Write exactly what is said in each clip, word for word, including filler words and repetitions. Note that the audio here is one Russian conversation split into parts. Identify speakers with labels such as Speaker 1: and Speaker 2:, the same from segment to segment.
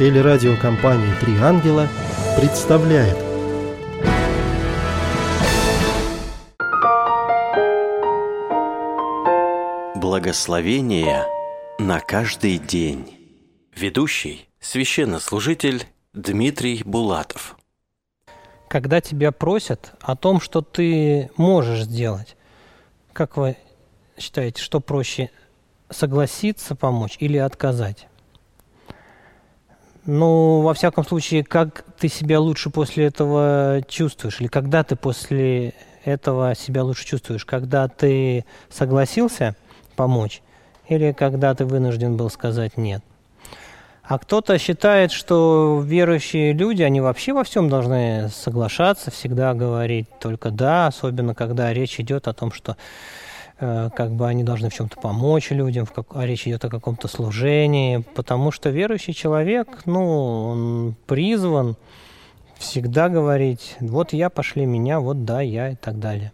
Speaker 1: Телерадиокомпания «Три ангела» представляет.
Speaker 2: Благословение на каждый день. Ведущий – священнослужитель Дмитрий Булатов.
Speaker 3: Когда тебя просят о том, что ты можешь сделать, как вы считаете, что проще – согласиться помочь или отказать? Ну, во всяком случае, как ты себя лучше после этого чувствуешь? Или когда ты после этого себя лучше чувствуешь? Когда ты согласился помочь или когда ты вынужден был сказать «нет»? А кто-то считает, что верующие люди, они вообще во всем должны соглашаться, всегда говорить только «да», особенно когда речь идет о том, что э, как бы они должны в чем-то помочь людям, в как, а речь идет о каком-то служении, потому что верующий человек, ну, он призван всегда говорить «вот я, пошли меня, вот да, я» и так далее.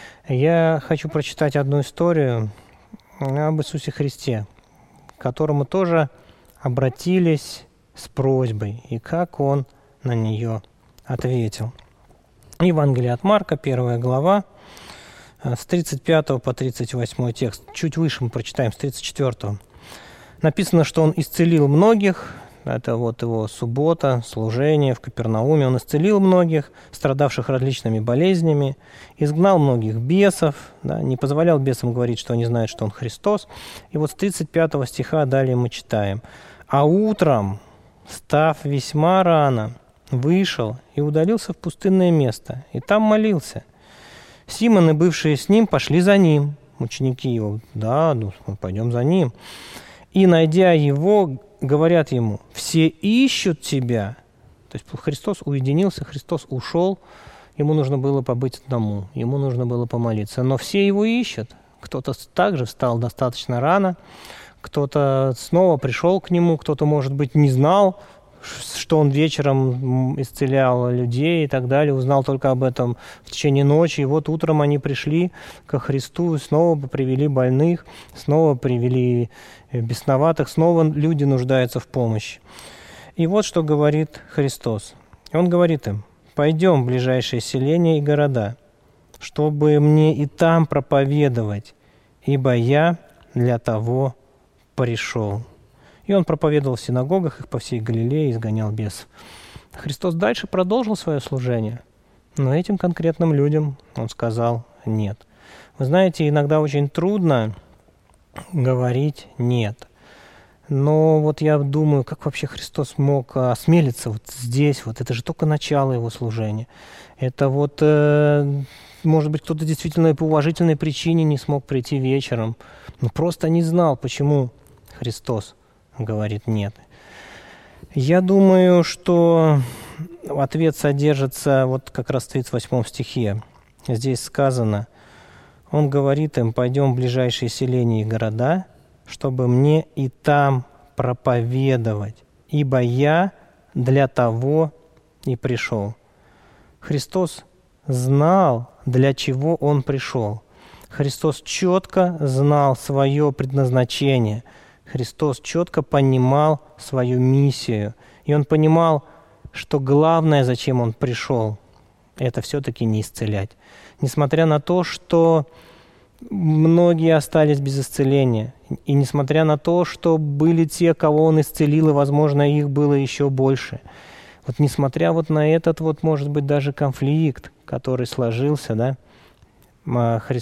Speaker 3: Я хочу прочитать одну историю об Иисусе Христе, к которому тоже обратились с просьбой, и как он на нее ответил. Евангелие от Марка, первая глава, с тридцать пятого по тридцать восьмой текст. Чуть выше мы прочитаем, с тридцать четвёртого. Написано, что он исцелил многих. Это вот его суббота, служение в Капернауме. Он исцелил многих, страдавших различными болезнями, изгнал многих бесов, да, не позволял бесам говорить, что они знают, что он Христос. И вот с тридцать пятого стиха далее мы читаем. «А утром, став весьма рано, вышел и удалился в пустынное место, и там молился. Симон и бывшие с ним пошли за ним». Ученики его: «Да, ну, мы пойдем за ним». «И, найдя его, говорят ему: все ищут тебя». То есть Христос уединился, Христос ушел, ему нужно было побыть одному, ему нужно было помолиться. Но все его ищут. Кто-то также встал достаточно рано, кто-то снова пришел к нему, кто-то, может быть, не знал, что он вечером исцелял людей и так далее, узнал только об этом в течение ночи. И вот утром они пришли ко Христу, снова привели больных, снова привели бесноватых, снова люди нуждаются в помощи. И вот что говорит Христос. Он говорит им: «Пойдем в ближайшие селения и города, чтобы мне и там проповедовать, ибо я для того пришел». И он проповедовал в синагогах их по всей Галилее, изгонял бесов. Христос дальше продолжил свое служение, но этим конкретным людям он сказал «нет». Вы знаете, иногда очень трудно говорить «нет». Но вот я думаю, как вообще Христос мог осмелиться вот здесь, вот это же только начало его служения. Это вот, э, может быть, кто-то действительно по уважительной причине не смог прийти вечером, но просто не знал, почему Христос говорит «нет». Я думаю, что ответ содержится вот как раз в тридцать восьмом стихе. Здесь сказано, он говорит им: «Пойдем в ближайшие селения и города, чтобы мне и там проповедовать, ибо я для того и пришел». Христос знал, для чего он пришел. Христос четко знал свое предназначение. Христос четко понимал свою миссию. И он понимал, что главное, зачем он пришел, это все-таки не исцелять. Несмотря на то, что многие остались без исцеления, и несмотря на то, что были те, кого он исцелил, и, возможно, их было еще больше. Вот несмотря вот на этот, вот, может быть, даже конфликт, который сложился, да, Христос